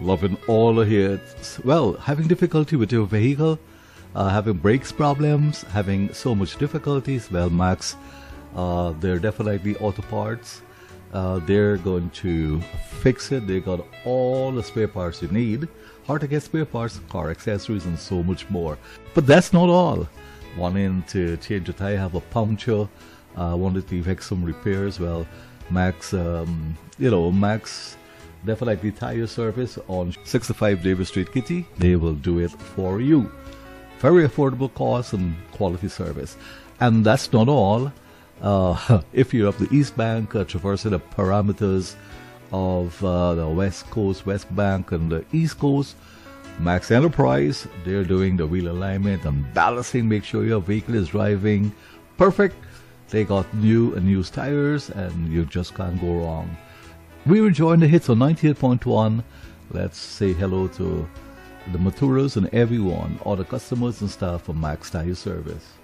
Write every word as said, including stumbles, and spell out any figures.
Loving all the hits. Well, having difficulty with your vehicle, uh, having brakes problems, having so much difficulties. Well, Max, uh, they're definitely auto parts. Uh, they're going to fix it. They got all the spare parts you need. Hard to get spare parts, car accessories, and so much more. But that's not all. Wanting to change a tire, have a puncture, uh, wanted to effect some repairs. Well, Max, um, you know, Max definitely tire service on sixty-five Davis Street, Kitty. They will do it for you. Very affordable cost and quality service. And that's not all. Uh, if you're up the East Bank, uh, traversing the parameters of uh, the West Coast, West Bank, and the East Coast, Max Enterprise, they're doing the wheel alignment and balancing, make sure your vehicle is driving perfect. They got new and used tires, and you just can't go wrong. We're enjoying the hits on ninety-eight point one. Let's say hello to the Maturas and everyone, all the customers and staff from Max Tire Service.